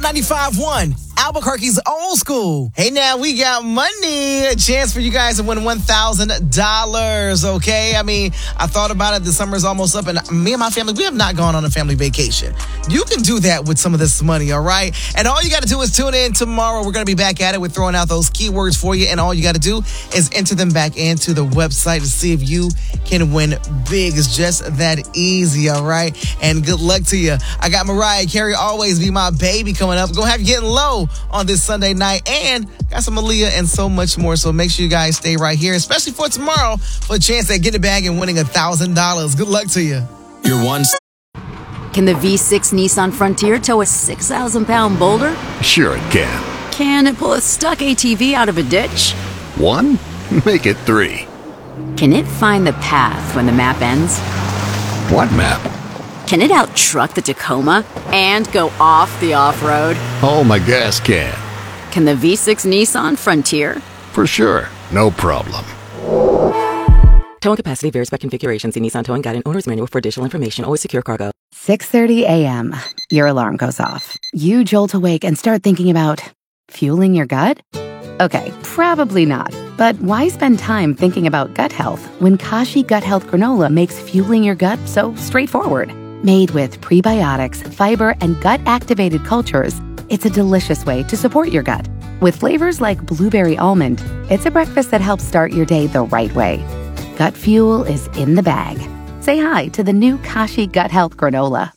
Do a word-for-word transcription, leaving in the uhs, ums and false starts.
ninety-five point one, Albuquerque's old school. Hey, now we got money. A chance for you guys to win one thousand dollars, okay? I mean, I thought about it. The summer's almost up, and me and my family, we have not gone on a family vacation. You can do that with some of this money, all right? And all you got to do is tune in tomorrow. We're going to be back at it. We're throwing out those keywords for you, and all you got to do is enter them back into the website to see if you can win big. It's just that easy, all right? And good luck to you. I got Mariah Carey, Always Be My Baby, coming up. Gonna have you getting low on this Sunday night, and got some Aaliyah and so much more. So make sure you guys stay right here, especially for tomorrow, for a chance at getting a bag and winning one thousand dollars. Good luck to you. Your one. Can the V six Nissan Frontier tow a six thousand pound boulder? Sure it can. Can it pull a stuck A T V out of a ditch? One? Make it three. Can it find the path when the map ends? What map? Can it out-truck the Tacoma and go off the off-road? Oh, my gas can. Can the V six Nissan Frontier? For sure. No problem. Towing capacity varies by configuration. See Nissan Towing Guide and Owner's Manual for additional information. Always secure cargo. six thirty a.m. Your alarm goes off. You jolt awake and start thinking about fueling your gut? Okay, probably not. But why spend time thinking about gut health when Kashi Gut Health Granola makes fueling your gut so straightforward? Made with prebiotics, fiber, and gut-activated cultures, it's a delicious way to support your gut. With flavors like blueberry almond, it's a breakfast that helps start your day the right way. Gut fuel is in the bag. Say hi to the new Kashi Gut Health Granola.